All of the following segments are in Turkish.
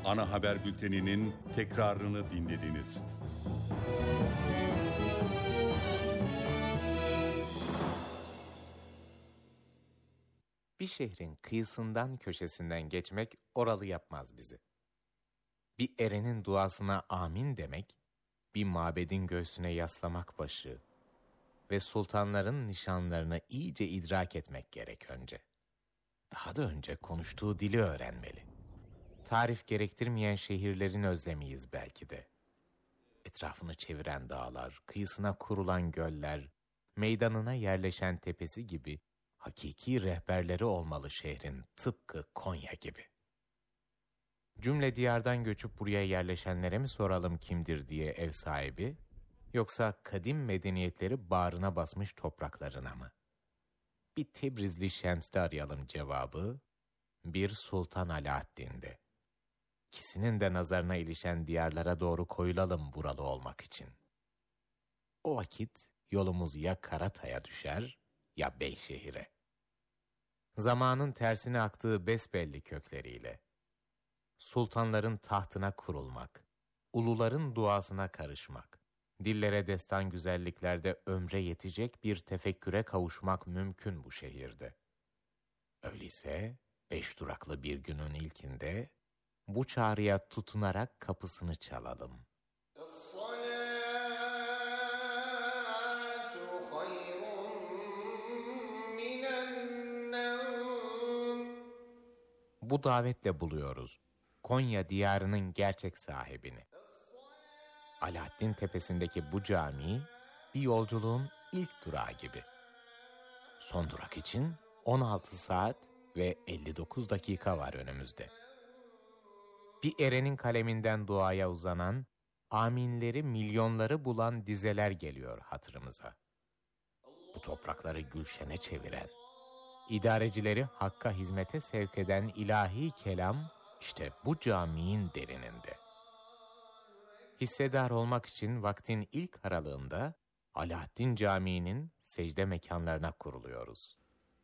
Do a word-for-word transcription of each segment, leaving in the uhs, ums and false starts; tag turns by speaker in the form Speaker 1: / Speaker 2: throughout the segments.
Speaker 1: Ana haber bülteninin tekrarını dinlediniz.
Speaker 2: Bir şehrin kıyısından köşesinden geçmek oralı yapmaz bizi. Bir erenin duasına amin demek, bir mabedin göğsüne yaslamak başı ve sultanların nişanlarını iyice idrak etmek gerek önce. Daha da önce konuştuğu dili öğrenmeli. Tarif gerektirmeyen şehirlerin özlemiyiz belki de. Etrafını çeviren dağlar, kıyısına kurulan göller, meydanına yerleşen tepesi gibi hakiki rehberleri olmalı şehrin, tıpkı Konya gibi. Cümle diyardan göçüp buraya yerleşenlere mi soralım kimdir diye ev sahibi, yoksa kadim medeniyetleri bağrına basmış topraklarına mı? Bir Tebrizli Şems'te arayalım cevabı, bir Sultan Alaaddin'de. İkisinin de nazarına ilişen diyarlara doğru koyulalım buralı olmak için. O vakit yolumuz ya Karatay'a düşer ya Beyşehir'e. Zamanın tersine aktığı besbelli kökleriyle, sultanların tahtına kurulmak, uluların duasına karışmak, dillere destan güzelliklerde ömre yetecek bir tefekküre kavuşmak mümkün bu şehirde. Öyleyse beş duraklı bir günün ilkinde bu çağrıya tutunarak kapısını çalalım. Bu davetle buluyoruz Konya diyarının gerçek sahibini. Alaaddin Tepesi'ndeki bu cami bir yolculuğun ilk durağı gibi. Son durak için on altı saat ve elli dokuz dakika var önümüzde. Bir erenin kaleminden duaya uzanan, aminleri milyonları bulan dizeler geliyor hatırımıza. Bu toprakları gülşene çeviren, idarecileri hakka hizmete sevk eden ilahi kelam işte bu caminin derininde. Hissedar olmak için vaktin ilk aralığında Alaaddin Camii'nin secde mekanlarına kuruluyoruz.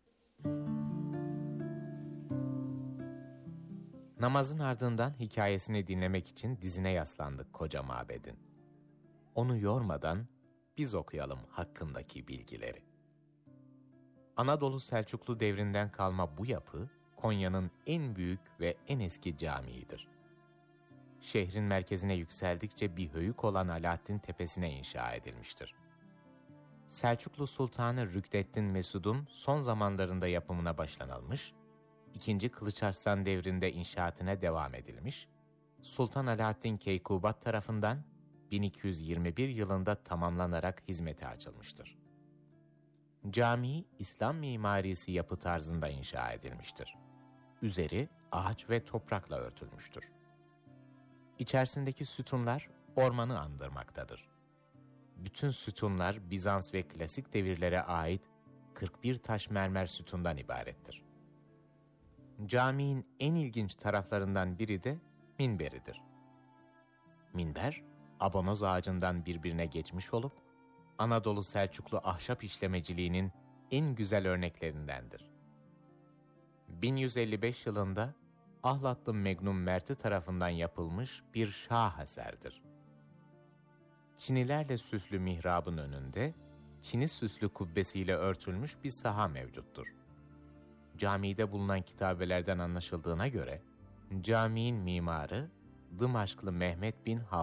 Speaker 2: Namazın ardından hikayesini dinlemek için dizine yaslandık koca mabedin. Onu yormadan biz okuyalım hakkındaki bilgileri. Anadolu Selçuklu devrinden kalma bu yapı, Konya'nın en büyük ve en eski camiidir. Şehrin merkezine yükseldikçe bir höyük olan Alaaddin Tepesi'ne inşa edilmiştir. Selçuklu Sultanı Rükneddin Mesud'un son zamanlarında yapımına başlanılmış, İkinci Kılıç Arslan devrinde inşaatına devam edilmiş, Sultan Alaaddin Keykubat tarafından bin iki yüz yirmi bir yılında tamamlanarak hizmete açılmıştır. Cami, İslam mimarisi yapı tarzında inşa edilmiştir. Üzeri ağaç ve toprakla örtülmüştür. İçerisindeki sütunlar ormanı andırmaktadır. Bütün sütunlar Bizans ve klasik devirlere ait kırk bir taş mermer sütundan ibarettir. Caminin en ilginç taraflarından biri de minberidir. Minber, abonoz ağacından birbirine geçmiş olup, Anadolu Selçuklu ahşap işlemeciliğinin en güzel örneklerindendir. bin yüz elli beş yılında Ahlatlı Megnun Merti tarafından yapılmış bir şaheserdir. Çinilerle süslü mihrabın önünde, çini süslü kubbesiyle örtülmüş bir saha mevcuttur. Camide bulunan kitabelerden anlaşıldığına göre, caminin mimarı Dımaşklı Mehmet bin Hav